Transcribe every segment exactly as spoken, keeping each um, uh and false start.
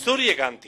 சூரியகாந்தி.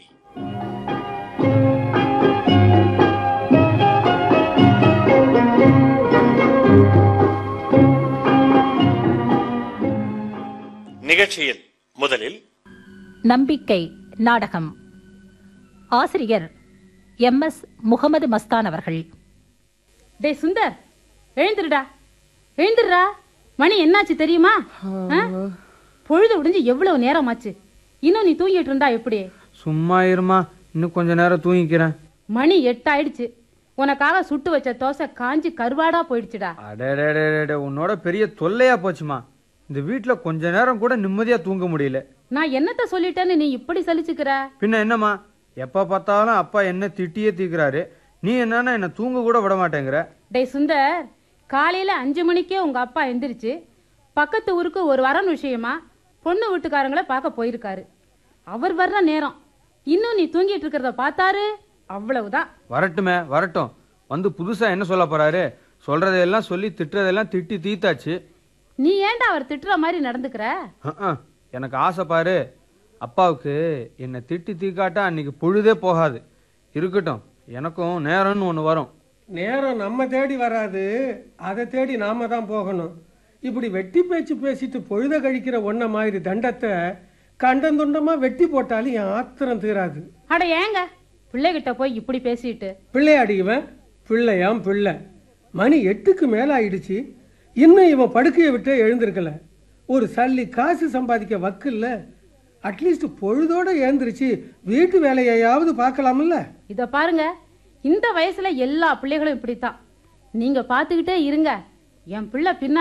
நிகழ்ச்சியில் முதலில் நம்பிக்கை நாடகம். ஆசிரியர் எம் எஸ் முகமது மஸ்தான் அவர்கள். டே சுந்தர், எழுந்துருடா, எழுந்துடுறா. மணி என்னாச்சு தெரியுமா? பொழுது விடிஞ்சு எவ்வளவு நேரமாச்சு. இன்னும் நீ தூங்கிட்டு இருந்தா எப்படி? சும்மா இருமா, இன்னும் கொஞ்ச நேரம் தூங்கிக்கிறேன். மணி எட்டாயிடுச்சு. உனக்காக சுட்டு வச்ச தோசை காஞ்சி கருவாடா போயிடுச்சுடா. அடே, உன்னோட பெரிய தொல்லையா போச்சுமா. இந்த வீட்டுல கொஞ்ச நேரம் கூட நிம்மதியா தூங்க முடியல. நான் என்னத்த சொல்லிட்டேன்னு நீ இப்படி சலிச்சுக்கிற? பின்ன என்னம்மா, எப்ப பார்த்தாலும் அப்பா என்ன திட்டியே தீக்குறாரு, நீ என்னன்னா என்ன தூங்க கூட விட மாட்டேங்கிற. டே சுந்தர், காலையில அஞ்சு மணிக்கே உங்க அப்பா எந்திரிச்சு பக்கத்து ஊருக்கு ஒரு வரன் விஷயமா பொண்ணு வீட்டுக்காரங்களை பார்க்க போயிருக்காரு. அவர் வர்ற நேரம் இன்னும் நீ தூங்கிட்டு இருக்கிறத பார்த்தாரு. அவ்வளவுதான். வரட்டுமே, வரட்டும். வந்து புதுசா என்ன சொல்ல போறாரு? சொல்றதையெல்லாம் சொல்லி திட்டுறதெல்லாம் திட்டி தீத்தாச்சு. நீ ஏன்டா அவர் திட்டுற மாதிரி நடந்துக்கிற? எனக்கு ஆசை பாரு, அப்பாவுக்கு என்னை திட்டி தீக்காட்டா அன்னைக்கு பொழுதே போகாது. இருக்கட்டும், எனக்கும் நேரம்னு ஒன்று வரும். நேரம் நம்ம தேடி வராது, அதை தேடி நாம தான் போகணும். இப்படி வெட்டி பேச்சு பேசிட்டு பொழுத கழிக்கிற ஒன்ன மாதிரி தண்டத்தை கண்டந்துண்டமா வெட்டி போட்டாலும் என் ஆத்திரம் தீராது. அட ஏங்க பிள்ளைகிட்ட போய் இப்படி பேசிட்டு? பிள்ளையாடி இவன், பிள்ளையாம் பிள்ளை. மணி எட்டுக்கு மேல ஆயிடுச்சு, இன்னும் இவன் படுக்கையை விட்டே எழுந்திருக்கல. ஒரு சல்லி காசு சம்பாதிக்க வக்கு இல்ல. அட்லீஸ்ட் பொழுதோட எழுந்திருச்சு வீட்டு வேலையாவது பார்க்கலாம்ல. இத பாருங்க, இந்த வயசுல எல்லா பிள்ளைகளும் இப்படித்தான். நீங்க பாத்துக்கிட்டே இருங்க. என் பிள்ளை பின்னா